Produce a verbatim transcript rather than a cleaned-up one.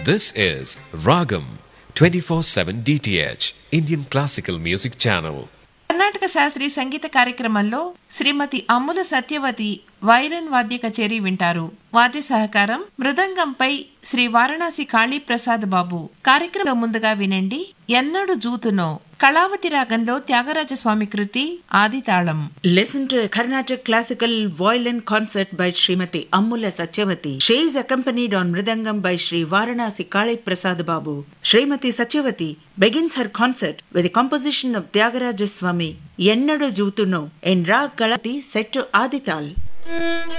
This is Ragam twenty-four seven D T H, Indian Classical Music Channel. Karnataka శాస్త్రీయ సంగీత కార్యక్రమంలో శ్రీమతి అమ్ముల సత్యవతి వైరన్ వాద్య కచేరీ వింటారు. వాద్య సహకారం మృదంగంపై శ్రీ వారణాసి కాళీ ప్రసాద్ బాబు. కార్యక్రమం ముందుగా వినండి ఎన్నడు జూతునో కళావతి రాగంలో త్యాగరాజస్వామి కృతి ఆదితాళం. Listen to a Carnatic classical violin concert by Srimati Ammula Satyavati. She is accompanied on Mridangam by Sri Varanasi Kali Prasad Babu. Srimati Satyavati begins her concert with a composition of Tyagaraja Swami Ennadu Jutuno in Rag Galati set to Adital.